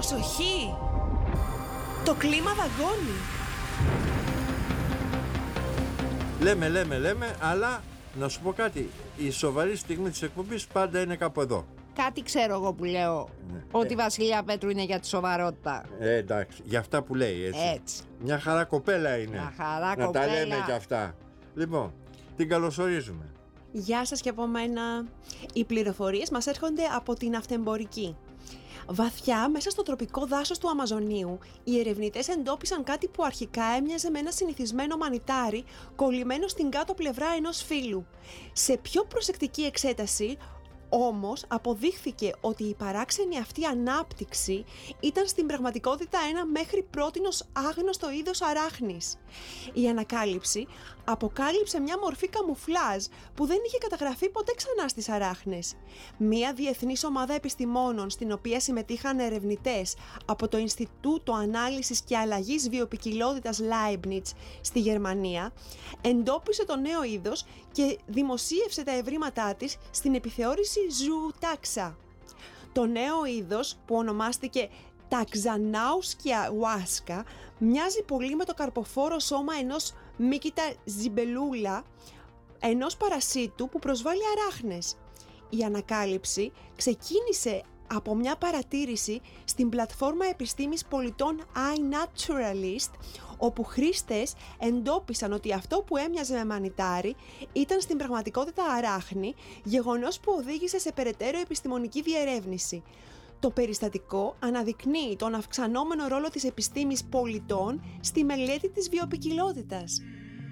Προσοχή! Το κλίμα δαγκώνει. Λέμε, αλλά να σου πω κάτι. Η σοβαρή στιγμή της εκπομπής πάντα είναι κάπου εδώ. Κάτι ξέρω εγώ που λέω. Ότι η Βασιλεία Πέτρου είναι για τη σοβαρότητα. Εντάξει, για αυτά που λέει έτσι. Έτσι. Μια χαρά κοπέλα είναι. Μια χαρά να κοπέλα. τα λέμε κι αυτά. Λοιπόν, την καλωσορίζουμε. Γεια σας και από μένα. Οι πληροφορίες μας έρχονται από την Αυτεμπορική. Βαθιά μέσα στο τροπικό δάσος του Αμαζονίου, οι ερευνητές εντόπισαν κάτι που αρχικά έμοιαζε με ένα συνηθισμένο μανιτάρι κολλημένο στην κάτω πλευρά ενός φύλλου. Σε πιο προσεκτική εξέταση, όμως, αποδείχθηκε ότι η παράξενη αυτή ανάπτυξη ήταν στην πραγματικότητα ένα μέχρι πρότινος άγνωστο είδος αράχνης. Η ανακάλυψη αποκάλυψε μια μορφή καμουφλάζ που δεν είχε καταγραφεί ποτέ ξανά στις αράχνες. Μια διεθνής ομάδα επιστημόνων, στην οποία συμμετείχαν ερευνητές από το Ινστιτούτο Ανάλυσης και Αλλαγής Βιοποικιλότητας Leibniz στη Γερμανία, εντόπισε το νέο είδος και δημοσίευσε τα ευρήματά της στην επιθεώρηση Ζουοτάξα. Το νέο είδος, που ονομάστηκε Ταξανάουσκια Huasca, μοιάζει πολύ με το καρποφόρο σώμα ενός Μύκητα ζιμπελούλα, ενός παρασίτου που προσβάλλει αράχνες. Η ανακάλυψη ξεκίνησε από μια παρατήρηση στην πλατφόρμα επιστήμης πολιτών iNaturalist, όπου χρήστες εντόπισαν ότι αυτό που έμοιαζε με μανιτάρι ήταν στην πραγματικότητα αράχνη, γεγονός που οδήγησε σε περαιτέρω επιστημονική διερεύνηση. Το περιστατικό αναδεικνύει τον αυξανόμενο ρόλο της επιστήμης πολιτών στη μελέτη της βιοποικιλότητας.